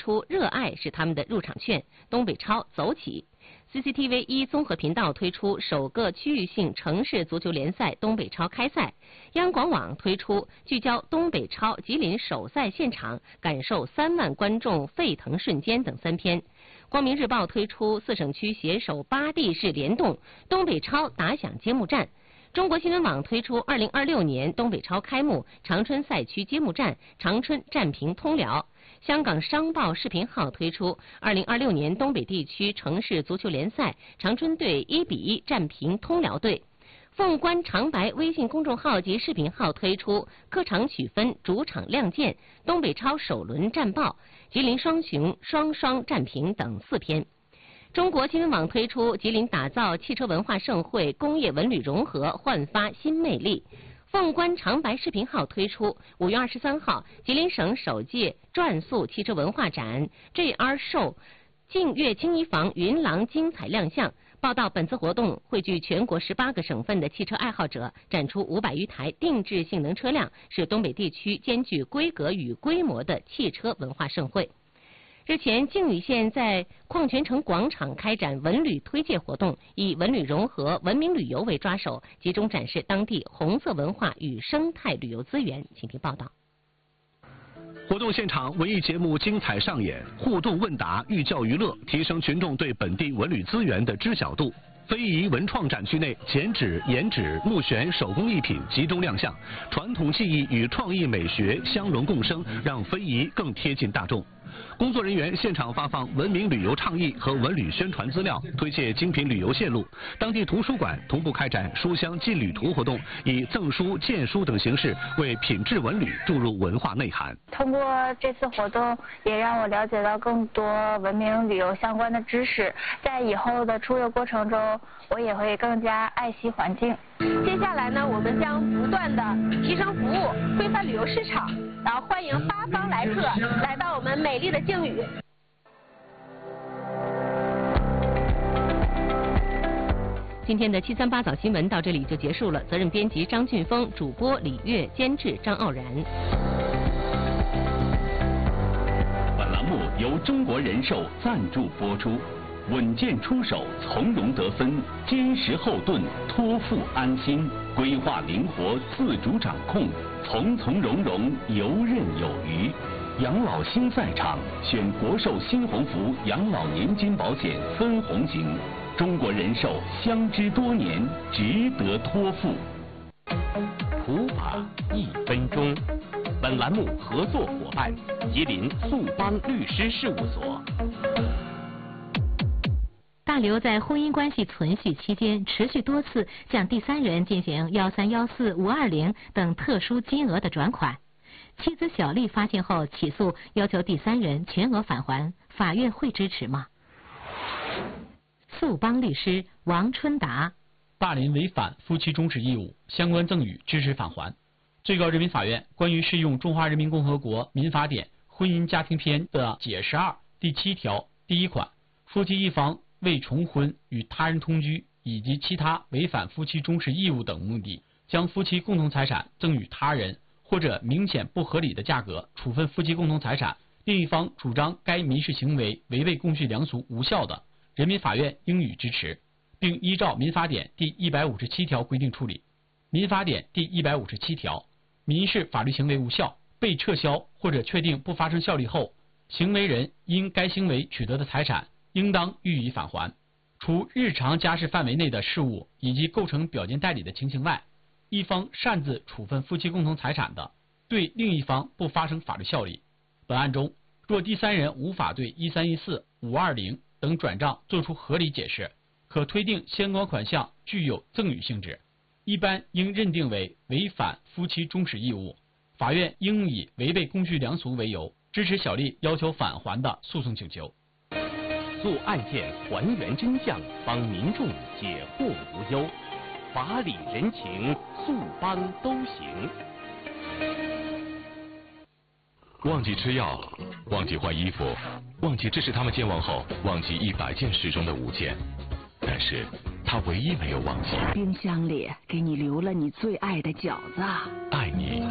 出热爱是他们的入场券，东北超走起。CCTV 1综合频道推出首个区域性城市足球联赛东北超开赛，央广网推出聚焦东北超吉林首赛现场，感受3万观众沸腾瞬间等3篇。光明日报推出4省区携手8地市联动，东北超打响揭幕战。中国新闻网推出2026年东北超开幕，长春赛区揭幕战，长春战平通辽。香港商报视频号推出2026年东北地区城市足球联赛，长春队1-1战平通辽队。凤冠长白微信公众号及视频号推出客场取分，主场亮剑，东北超首轮战报，吉林双雄双双战平等4篇。中国新闻网推出吉林打造汽车文化盛会，工业文旅融合，焕发新魅力。凤冠长白视频号推出5月23号吉林省首届转速汽车文化展 JR Show 劲越轻宜坊云廊精彩亮相。报道本次活动汇聚全国18个省份的汽车爱好者，展出500余台定制性能车辆，是东北地区兼具规格与规模的汽车文化盛会。日前，靖宇县在矿泉城广场开展文旅推介活动，以文旅融合、文明旅游为抓手，集中展示当地红色文化与生态旅游资源。请听报道。 活动现场，文艺节目精彩上演，互动问答、寓教于乐，提升群众对本地文旅资源的知晓度。非遗文创展区内，剪纸、研纸、木旋手工艺品集中亮相，传统技艺与创意美学相融共生，让非遗更贴近大众。工作人员现场发放文明旅游倡议和文旅宣传资料，推介精品旅游线路。当地图书馆同步开展书香进旅图活动，以赠书、荐书等形式为品质文旅注入文化内涵。 通过这次活动，也让我了解到更多文明旅游相关的知识，在以后的出游过程中，我也会更加爱惜环境。 接下来呢，我们将不断的提升服务，规范旅游市场，然后欢迎8方来客来到我们美丽的靖宇。 今天的738早新闻到这里就结束了，责任编辑张俊峰，主播李月，监制张傲然。 本栏目由中国人寿赞助播出。稳健出手，从容得分，坚实后盾，托付安心，规划灵活，自主掌控，从从容容，游刃有余。养老新赛场，选国寿新鸿福养老年金保险分红型，中国人寿相知多年，值得托付。普法1分钟。本栏目合作伙伴：吉林速邦律师事务所。 大刘在婚姻关系存续期间，持续多次向第三人进行1314、520等特殊金额的转款。妻子小丽发现后起诉，要求第三人全额返还，法院会支持吗？速邦律师王春达。 大林违反夫妻终止义务，相关赠与支持返还。最高人民法院关于适用《中华人民共和国民法典婚姻家庭篇》的解释2第7条第1款，夫妻一方为重婚、与他人同居以及其他违反夫妻终止义务等目的，将夫妻共同财产赠与他人，或者明显不合理的价格处分夫妻共同财产，另一方主张该民事行为违背公序良俗无效的，人民法院应予支持，并依照民法典第157条规定处理。民法典第157条，民事法律行为无效，被撤销或者确定不发生效力后，行为人因该行为取得的财产应当予以返还。除日常家事范围内的事务以及构成表见代理的情形外，一方擅自处分夫妻共同财产的，对另一方不发生法律效力。本案中，若第三人无法对1314、520等转账作出合理解释，可推定相关款项具有赠与性质，一般应认定为违反夫妻终止义务，法院应以违背公序良俗为由，支持小丽要求返还的诉讼请求。 做案件还原真相，帮民众解惑无忧，法理人情，速帮都行。 忘记吃药，忘记换衣服，忘记这是他们健忘后忘记100件事中的5件，但是他唯一没有忘记。 冰箱里给你留了你最爱的饺子。 爱你